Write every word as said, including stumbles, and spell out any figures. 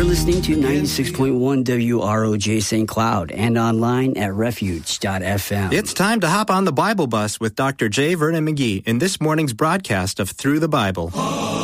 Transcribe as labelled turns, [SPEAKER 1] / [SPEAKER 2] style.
[SPEAKER 1] listening to ninety-six point one W R O J Saint Cloud and online at refuge dot f m.
[SPEAKER 2] It's time to hop on the Bible bus with Doctor J. Vernon McGee in this morning's broadcast of Through the Bible.